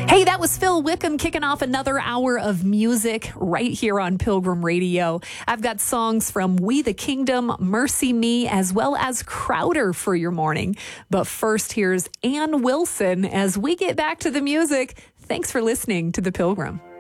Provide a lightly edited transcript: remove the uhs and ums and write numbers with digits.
Hey, that was Phil Wickham kicking off another hour of music right here on Pilgrim Radio. I've got songs from We the Kingdom, Mercy Me, as well as Crowder for your morning. But first, here's Ann Wilson as we get back to the music. Thanks for listening to The Pilgrim.